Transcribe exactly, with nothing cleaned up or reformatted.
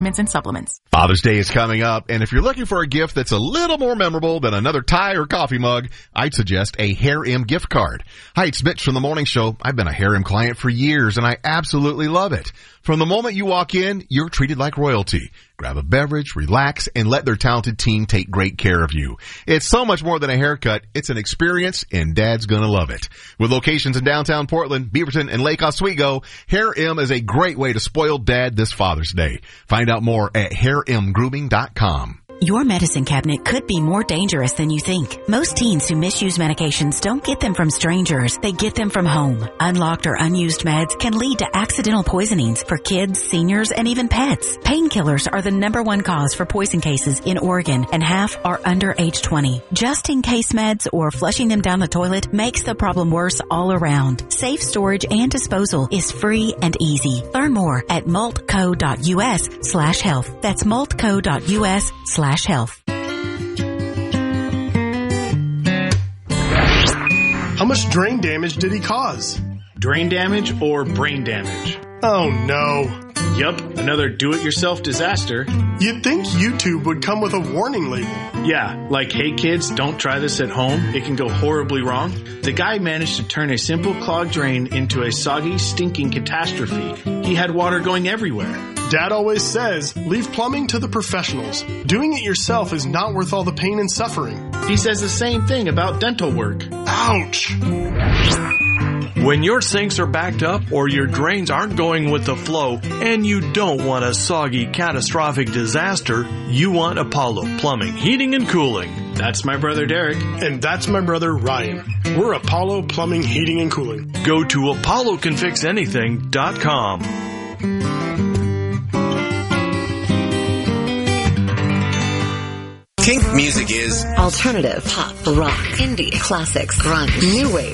and supplements. Father's Day is coming up, and if you're looking for a gift that's a little more memorable than another tie or coffee mug, I'd suggest a Hair M gift card. Hi, it's Mitch from the Morning Show. I've been a Hair M client for years, and I absolutely love it. From the moment you walk in, you're treated like royalty. Grab a beverage, relax, and let their talented team take great care of you. It's so much more than a haircut. It's an experience, and Dad's gonna love it. With locations in downtown Portland, Beaverton, and Lake Oswego, Hair M is a great way to spoil Dad this Father's Day. Find out more at hair m grooming dot com. Your medicine cabinet could be more dangerous than you think. Most teens who misuse medications don't get them from strangers. They get them from home. Unlocked or unused meds can lead to accidental poisonings for kids, seniors, and even pets. Painkillers are the number one cause for poison cases in Oregon, and half are under age twenty. Just in case meds or flushing them down the toilet makes the problem worse all around. Safe storage and disposal is free and easy. Learn more at maltco.us slash health. That's maltco.us slash health. How much drain damage did he cause? Drain damage or brain damage? Oh no. Yup, another do-it-yourself disaster. You'd think YouTube would come with a warning label. Yeah, like, hey kids, don't try this at home. It can go horribly wrong. The guy managed to turn a simple clogged drain into a soggy, stinking catastrophe. He had water going everywhere. Dad always says, leave plumbing to the professionals. Doing it yourself is not worth all the pain and suffering. He says the same thing about dental work. Ouch! When your sinks are backed up or your drains aren't going with the flow and you don't want a soggy, catastrophic disaster, you want Apollo Plumbing, Heating, and Cooling. That's my brother Derek. And that's my brother Ryan. We're Apollo Plumbing, Heating, and Cooling. Go to apollo can fix anything dot com. Kink music is alternative, pop, rock, indie, classics, grunge, new wave.